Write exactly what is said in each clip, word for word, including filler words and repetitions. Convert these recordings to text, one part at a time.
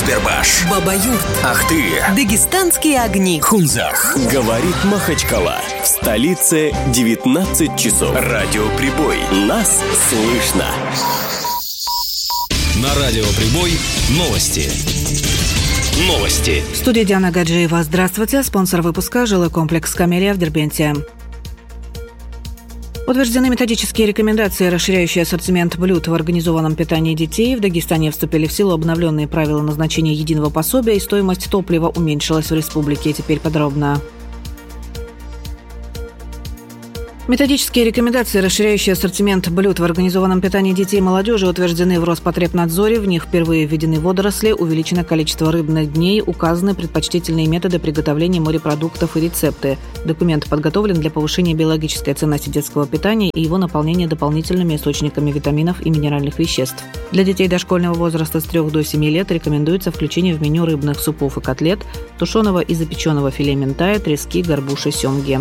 Сбербаш, Бабаюрт, Ахты, Дагестанские огни, Хунзах. Говорит Махачкала. В столице девятнадцать часов. Радиоприбой. Нас слышно. На Радиоприбой новости. Новости. В студии Диана Гаджиева. Здравствуйте. Спонсор выпуска – жилой комплекс «Камелия» в Дербенте. Утверждены методические рекомендации, расширяющие ассортимент блюд в организованном питании детей. В Дагестане вступили в силу обновленные правила назначения единого пособия, и стоимость топлива уменьшилась в республике. Теперь подробно. Методические рекомендации, расширяющие ассортимент блюд в организованном питании детей и молодежи, утверждены в Роспотребнадзоре. В них впервые введены водоросли, увеличено количество рыбных дней, указаны предпочтительные методы приготовления морепродуктов и рецепты. Документ подготовлен для повышения биологической ценности детского питания и его наполнения дополнительными источниками витаминов и минеральных веществ. Для детей дошкольного возраста с трёх до семи лет рекомендуется включение в меню рыбных супов и котлет, тушеного и запеченного филе минтая, трески, горбуши, семги.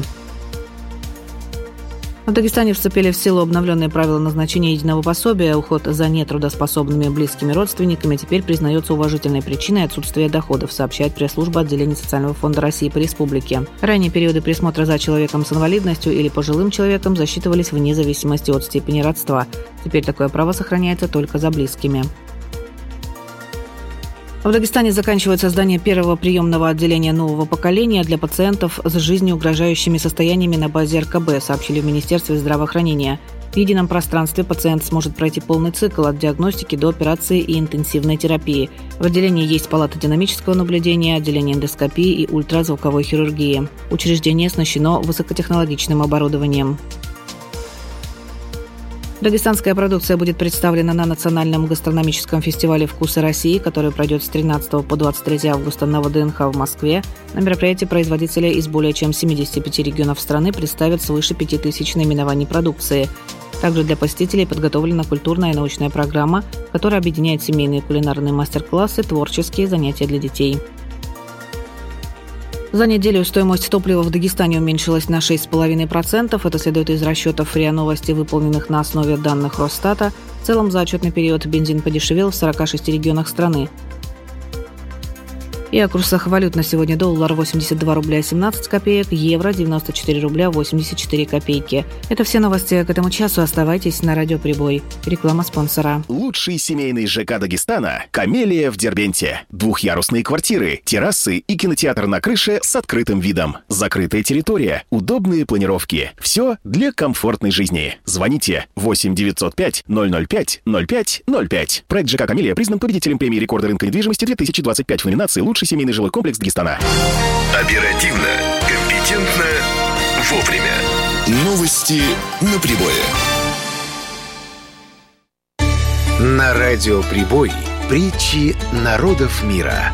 В Дагестане вступили в силу обновленные правила назначения единого пособия. Уход за нетрудоспособными близкими родственниками теперь признается уважительной причиной отсутствия доходов, сообщает пресс-служба отделения Социального фонда России по республике. Ранее периоды присмотра за человеком с инвалидностью или пожилым человеком засчитывались вне зависимости от степени родства. Теперь такое право сохраняется только за близкими. В Дагестане заканчивает создание первого приемного отделения нового поколения для пациентов с жизнью угрожающими состояниями на базе эр ка бэ, сообщили в Министерстве здравоохранения. В едином пространстве пациент сможет пройти полный цикл от диагностики до операции и интенсивной терапии. В отделении есть палата динамического наблюдения, отделение эндоскопии и ультразвуковой хирургии. Учреждение оснащено высокотехнологичным оборудованием. Дагестанская продукция будет представлена на национальном гастрономическом фестивале «Вкусы России», который пройдет с тринадцатого по двадцать третье августа на вэ дэ эн ха в Москве. На мероприятии производители из более чем семидесяти пяти регионов страны представят свыше пяти тысяч наименований продукции. Также для посетителей подготовлена культурная и научная программа, которая объединяет семейные кулинарные мастер-классы, творческие занятия для детей. За неделю стоимость топлива в Дагестане уменьшилась на шесть целых пять десятых процента. Это следует из расчетов РИА Новости, выполненных на основе данных Росстата. В целом за отчетный период бензин подешевел в сорока шести регионах страны. И о курсах валют на сегодня: доллар восемьдесят два рубля семнадцать копеек, евро девяносто четыре рубля восемьдесят четыре копейки. Это все новости к этому часу. Оставайтесь на Радиоприбой. Реклама спонсора. Лучший семейный ЖК Дагестана – «Камелия» в Дербенте. Двухъярусные квартиры, террасы и кинотеатр на крыше с открытым видом. Закрытая территория, удобные планировки. Все для комфортной жизни. Звоните восемь девятьсот пять ноль ноль пять ноль пять ноль пять. Проект ЖК «Камелия» признан победителем премии рекорда рынка недвижимости две тысячи двадцать пять в номинации «Лучший семейный жилой комплекс Дагестана». Оперативно, компетентно, вовремя. Новости на прибое. На Радиоприбой притчи народов мира.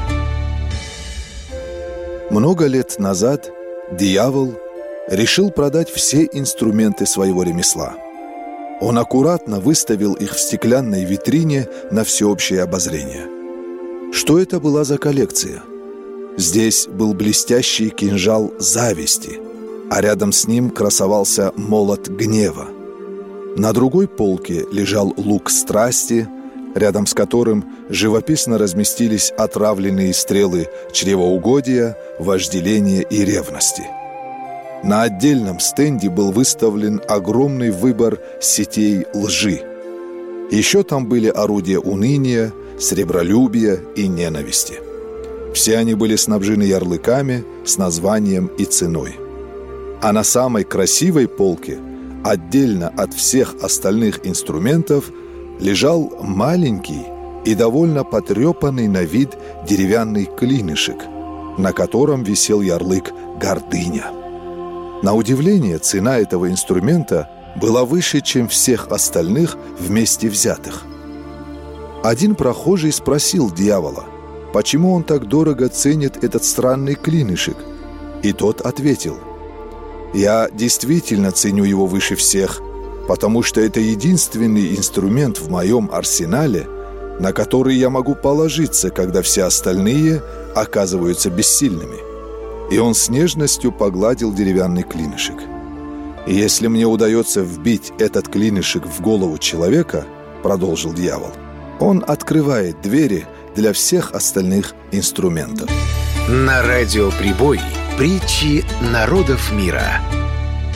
Много лет назад дьявол решил продать все инструменты своего ремесла. Он аккуратно выставил их в стеклянной витрине на всеобщее обозрение. Что это была за коллекция? Здесь был блестящий кинжал зависти, а рядом с ним красовался молот гнева. На другой полке лежал лук страсти, рядом с которым живописно разместились отравленные стрелы чревоугодия, вожделения и ревности. На отдельном стенде был выставлен огромный выбор сетей лжи. Еще там были орудия уныния, сребролюбия и ненависти. Все они были снабжены ярлыками с названием и ценой. А на самой красивой полке, отдельно от всех остальных инструментов, лежал маленький и довольно потрепанный на вид деревянный клинышек, на котором висел ярлык «Гордыня». На удивление, цена этого инструмента была выше, чем всех остальных вместе взятых. Один прохожий спросил дьявола, почему он так дорого ценит этот странный клинышек, и тот ответил: «Я действительно ценю его выше всех, потому что это единственный инструмент в моем арсенале, на который я могу положиться, когда все остальные оказываются бессильными». И он с нежностью погладил деревянный клинышек. «И если мне удается вбить этот клинышек в голову человека, — продолжил дьявол, — он открывает двери для всех остальных инструментов. На радио «Прибой» притчи народов мира.